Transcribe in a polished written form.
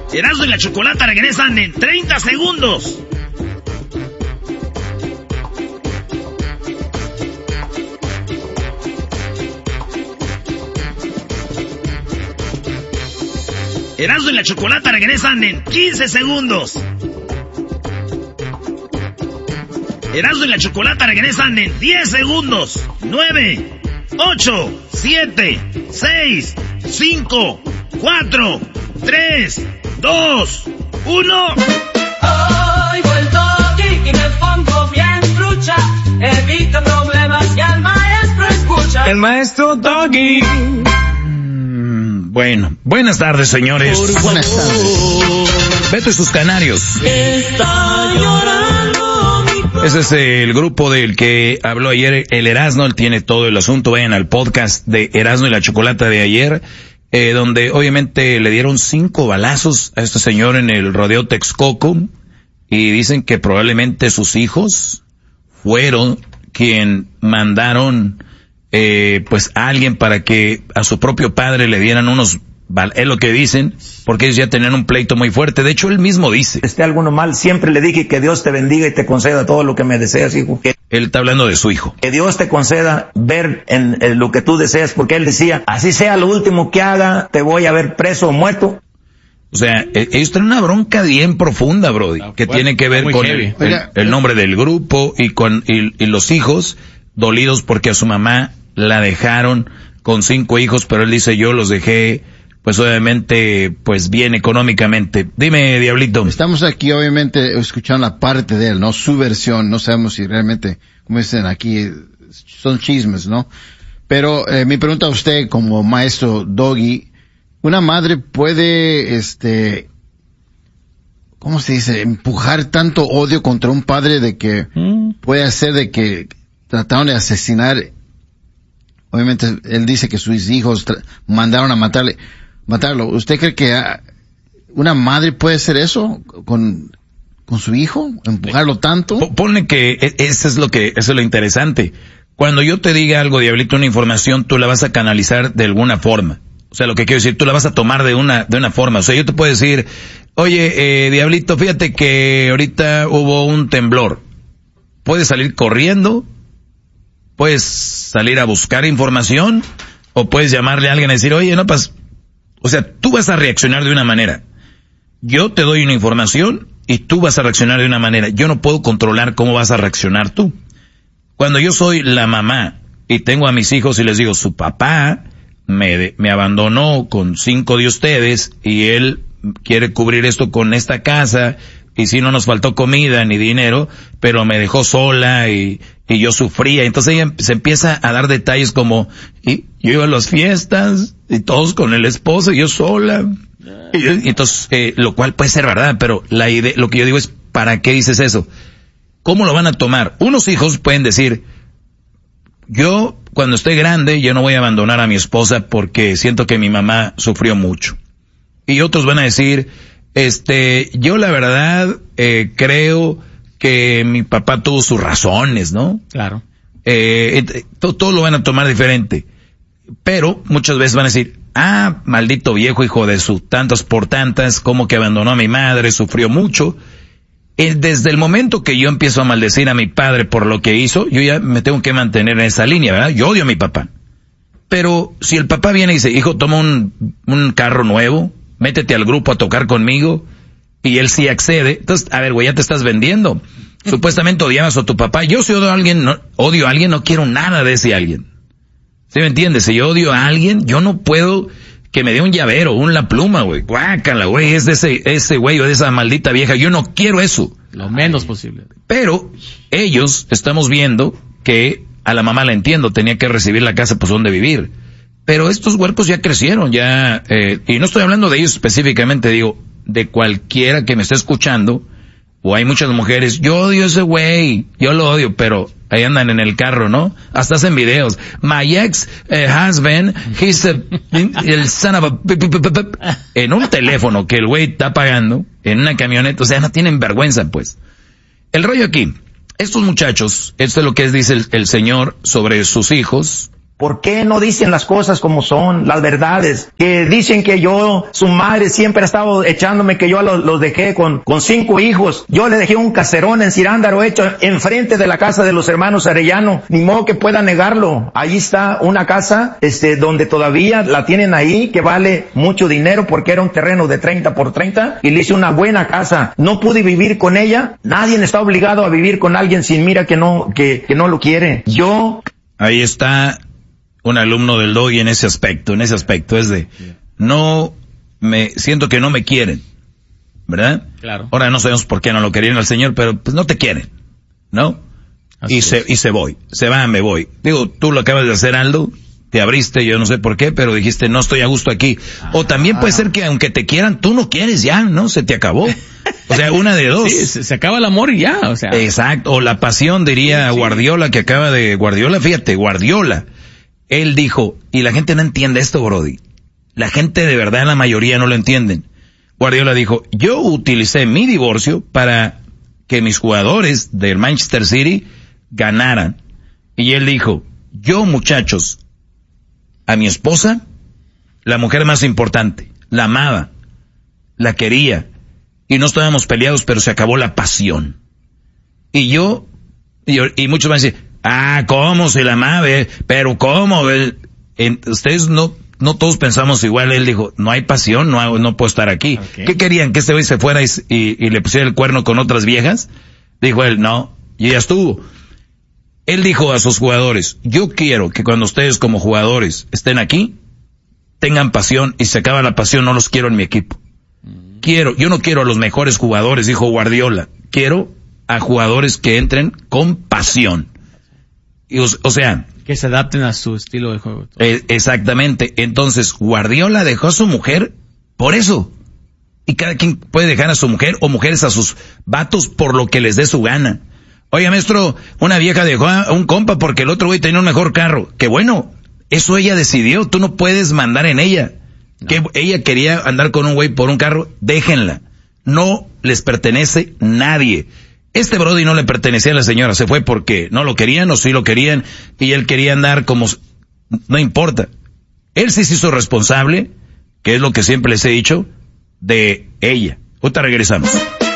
Erasmo y la Chocolata regresan en 30 segundos. Erasmo y la Chocolata regresan en 15 segundos. Erasmo y la Chocolata regresan en 10 segundos. 9, 8, 7, 6, 5, 4, 3, 2, 1. Hoy vuelto aquí y me pongo bien trucha. Evito problemas y al maestro escucha. El maestro Doggy. Bueno, buenas tardes, señores. Buenas tardes. Beto y sus canarios. Está llorando mi... Ese es el grupo del que habló ayer el Erasmo. Él tiene todo el asunto. Vayan al podcast de Erasmo y la Chocolata de ayer, donde obviamente le dieron 5 balazos a este señor en el rodeo Texcoco, y dicen que probablemente sus hijos fueron quien mandaron pues a alguien para que a su propio padre le dieran unos, es lo que dicen, porque ellos ya tenían un pleito muy fuerte. De hecho, él mismo dice: esté alguno mal, siempre le dije que Dios te bendiga y te conceda todo lo que me deseas, hijo. Él está hablando de su hijo. Que Dios te conceda ver en lo que tú deseas, porque él decía, así sea lo último que haga, te voy a ver preso o muerto. O sea, ellos tienen una bronca bien profunda, brody, que tiene que ver con el nombre del grupo y con y los hijos dolidos porque a su mamá la dejaron con 5 hijos, pero él dice, yo los dejé, pues obviamente, pues bien económicamente. Dime, Diablito. Estamos aquí obviamente escuchando la parte de él, ¿no? Su versión, no sabemos si realmente, como dicen aquí, son chismes, ¿no? Pero mi pregunta a usted como maestro Doggy, ¿una madre puede, ¿cómo se dice? Empujar tanto odio contra un padre de que puede hacer de que trataron de asesinar? Obviamente él dice que sus hijos mandaron a matarlo. ¿Usted cree que una madre puede hacer eso con su hijo? ¿Empujarlo tanto? Ponle que eso es lo interesante. Cuando yo te diga algo, Diablito, una información, tú la vas a canalizar de alguna forma. O sea, lo que quiero decir, tú la vas a tomar de una forma. O sea, yo te puedo decir, oye, Diablito, fíjate que ahorita hubo un temblor. Puedes salir corriendo, puedes salir a buscar información, o puedes llamarle a alguien y decir, oye, no pasa. O sea, tú vas a reaccionar de una manera. Yo te doy una información y tú vas a reaccionar de una manera. Yo no puedo controlar cómo vas a reaccionar tú. Cuando yo soy la mamá y tengo a mis hijos y les digo, su papá me abandonó con 5 de ustedes y él quiere cubrir esto con esta casa, y si no nos faltó comida ni dinero, pero me dejó sola y yo sufría. Entonces ella se empieza a dar detalles como, y yo iba a las fiestas y todos con el esposo y yo sola. Y entonces, lo cual puede ser verdad, pero la idea, lo que yo digo es, ¿para qué dices eso? ¿Cómo lo van a tomar? Unos hijos pueden decir, yo cuando esté grande yo no voy a abandonar a mi esposa porque siento que mi mamá sufrió mucho. Y otros van a decir, yo la verdad creo que mi papá tuvo sus razones, ¿no? Claro. Todo lo van a tomar diferente. Pero muchas veces van a decir, maldito viejo hijo de su tantas por tantas, como que abandonó a mi madre, sufrió mucho. Desde el momento que yo empiezo a maldecir a mi padre por lo que hizo, yo ya me tengo que mantener en esa línea, ¿verdad? Yo odio a mi papá. Pero si el papá viene y dice, hijo, toma un carro nuevo, métete al grupo a tocar conmigo, y él sí accede, entonces, a ver, güey, ya te estás vendiendo. Supuestamente odiabas a tu papá. Yo si odio a alguien, no quiero nada de ese alguien. ¿Sí me entiendes? Si yo odio a alguien, yo no puedo que me dé un llavero, la pluma, güey. Guácala, güey, es de ese güey o de esa maldita vieja. Yo no quiero eso. Lo menos posible. Pero ellos, estamos viendo que a la mamá la entiendo, tenía que recibir la casa, pues donde vivir. Pero estos huercos ya crecieron, y no estoy hablando de ellos específicamente, digo, de cualquiera que me esté escuchando, o hay muchas mujeres, yo odio a ese güey, yo lo odio, pero ahí andan en el carro, ¿no? Hasta hacen videos. My ex husband, he's el son of a... En un teléfono que el güey está pagando, en una camioneta, o sea, no tienen vergüenza, pues. El rollo aquí, estos muchachos, esto es lo que dice el señor sobre sus hijos, ¿Por qué no dicen las cosas como son, las verdades? Que dicen que su madre siempre ha estado echándome, que yo los dejé con 5 hijos. Yo le dejé un caserón en Cirándaro hecho enfrente de la casa de los hermanos Arellano. Ni modo que pueda negarlo. Ahí está una casa, donde todavía la tienen ahí, que vale mucho dinero porque era un terreno de 30 por 30 y le hice una buena casa. No pude vivir con ella. Nadie está obligado a vivir con alguien sin mira que no lo quiere. Ahí está un alumno del Doggy en ese aspecto es de, siento que no me quieren, ¿verdad? Claro. Ahora no sabemos por qué no lo querían al Señor, pero pues no te quieren, ¿no? Y se va, me voy. Digo, tú lo acabas de hacer, Aldo, te abriste, yo no sé por qué, pero dijiste, no estoy a gusto aquí. O también puede ser que aunque te quieran, tú no quieres ya, ¿no? Se te acabó. O sea, una de dos. Sí, se acaba el amor y ya, o sea. Exacto, o la pasión, diría Guardiola, fíjate, Guardiola. Él dijo, y la gente no entiende esto, Brody. La gente de verdad, la mayoría no lo entienden. Guardiola dijo, yo utilicé mi divorcio para que mis jugadores del Manchester City ganaran. Y él dijo, yo, muchachos, a mi esposa, la mujer más importante, la amaba, la quería, y no estábamos peleados, pero se acabó la pasión. Y muchos van a decir, ¿cómo se la amaba? Pero ¿cómo? Ustedes no todos pensamos igual. Él dijo, no hay pasión, no puedo estar aquí. Okay. ¿Qué querían? ¿Que este güey se fuera y le pusiera el cuerno con otras viejas? Dijo él, no, y ya estuvo. Él dijo a sus jugadores, yo quiero que cuando ustedes como jugadores estén aquí, tengan pasión, y se acaba la pasión, no los quiero en mi equipo. Yo no quiero a los mejores jugadores, dijo Guardiola, quiero a jugadores que entren con pasión. Y, o sea, que se adapten a su estilo de juego. Exactamente. Entonces, Guardiola dejó a su mujer por eso. Y cada quien puede dejar a su mujer o mujeres a sus vatos por lo que les dé su gana. Oye, maestro, una vieja dejó a un compa porque el otro güey tenía un mejor carro. Que bueno, eso ella decidió, tú no puedes mandar en ella. No. Que ella quería andar con un güey por un carro, déjenla. No les pertenece nadie. Este Brody no le pertenecía a la señora, se fue porque no lo querían o sí lo querían y él quería andar como, no importa. Él sí se hizo responsable, que es lo que siempre les he dicho, de ella. Ahorita regresamos.